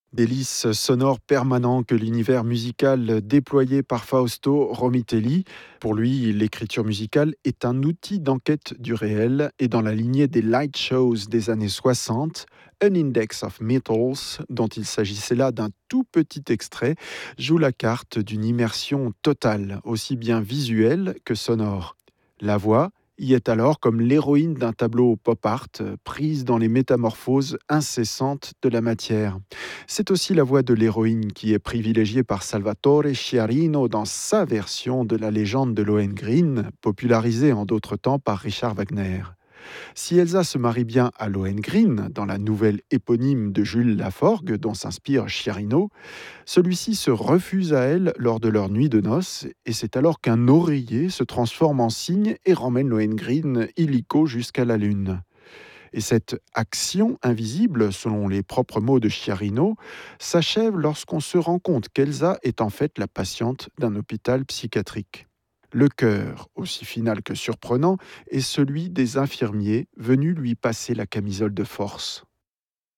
Délice sonore permanent que l'univers musical déployé par Fausto Romitelli. Pour lui, l'écriture musicale est un outil d'enquête du réel et dans la lignée des light shows des années 60, An Index of Metals, dont il s'agissait là d'un tout petit extrait, joue la carte d'une immersion totale, aussi bien visuelle que sonore. La voix y est alors comme l'héroïne d'un tableau pop art, prise dans les métamorphoses incessantes de la matière. C'est aussi la voix de l'héroïne qui est privilégiée par Salvatore Sciarrino dans sa version de la légende de Lohengrin, popularisée en d'autres temps par Richard Wagner. Si Elsa se marie bien à Lohengrin, dans la nouvelle éponyme de Jules Laforgue dont s'inspire Sciarrino, celui-ci se refuse à elle lors de leur nuit de noces, et c'est alors qu'un oreiller se transforme en cygne et ramène Lohengrin illico jusqu'à la lune. Et cette action invisible, selon les propres mots de Chiarino, s'achève lorsqu'on se rend compte qu'Elsa est en fait la patiente d'un hôpital psychiatrique. Le cœur, aussi final que surprenant, est celui des infirmiers venus lui passer la camisole de force.